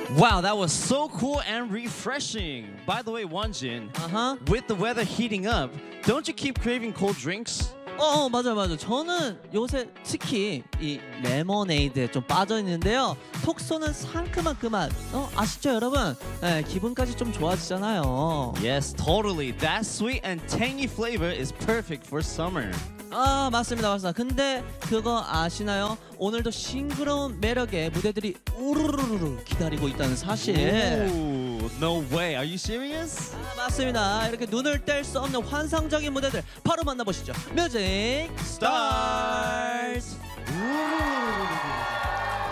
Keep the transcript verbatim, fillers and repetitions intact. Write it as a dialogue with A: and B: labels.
A: Wow, that was so cool and refreshing. By the way, Wonjin,
B: 아하.
A: with the weather heating up, don't you keep craving cold drinks?
B: 어, 어 맞아 맞아. 저는 요새 특히 이 레모네이드에 좀 빠져 있는데요. 톡 쏘는 상큼한 그 맛. 어 아시죠 여러분? 네, 기분까지 좀 좋아지잖아요.
A: Yes, totally. That sweet and tangy flavor is perfect for summer.
B: 아 맞습니다 맞습니다. 근데 그거 아시나요? 오늘도 싱그러운 매력의 무대들이 우르르르 기다리고 있다는 사실.
A: Ooh, no way. Are you serious?
B: 아, 맞습니다. 이렇게 눈을 뗄 수 없는 환상적인 무대들 바로 만나보시죠. 뮤직 스타트.